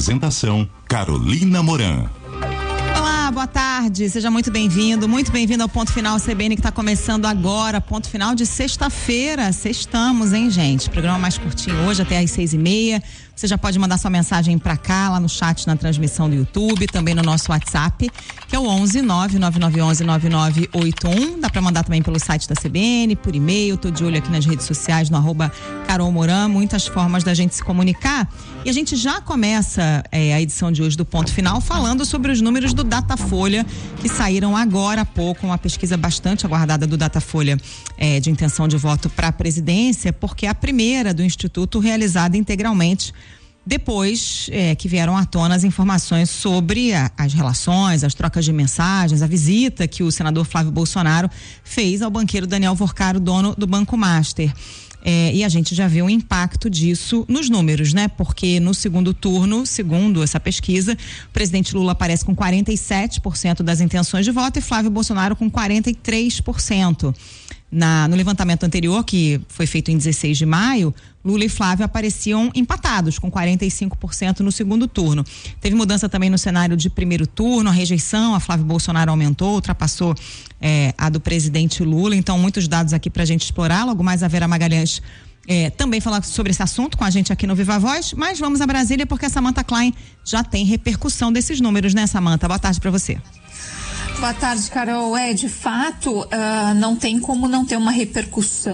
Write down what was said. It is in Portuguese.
Apresentação: Carolina Moran. Olá, boa tarde, seja muito bem-vindo ao Ponto Final CBN que está começando agora, ponto final de sexta-feira, sextamos, hein, gente? Programa mais curtinho hoje, até às 6:30. Você já pode mandar sua mensagem para cá, lá no chat, na transmissão do YouTube, também no nosso WhatsApp, que é o 11-99911-9981. Dá para mandar também pelo site da CBN, por e-mail, tô de olho aqui nas redes sociais, no @CarolMoran, muitas formas da gente se comunicar. E a gente já começa a edição de hoje do Ponto Final falando sobre os números do Datafolha, que saíram agora há pouco, uma pesquisa bastante aguardada do Datafolha de intenção de voto para a presidência, porque é a primeira do Instituto realizada integralmente depois que vieram à tona as informações sobre as relações, as trocas de mensagens, a visita que o senador Flávio Bolsonaro fez ao banqueiro Daniel Worcar, o dono do Banco Master. E a gente já vê o impacto disso nos números, né? Porque no segundo turno, segundo essa pesquisa, o presidente Lula aparece com 47% das intenções de voto e Flávio Bolsonaro com 43%. No levantamento anterior, que foi feito em 16 de maio, Lula e Flávio apareciam empatados, com 45% no segundo turno. Teve mudança também no cenário de primeiro turno, a rejeição a Flávio Bolsonaro aumentou, ultrapassou a do presidente Lula. Então, muitos dados aqui pra gente explorar. Logo mais a Vera Magalhães também falar sobre esse assunto com a gente aqui no Viva Voz, mas vamos a Brasília porque a Samantha Klein já tem repercussão desses números, né, Samantha? Boa tarde pra você. Boa tarde, Carol. De fato, não tem como não ter uma repercussão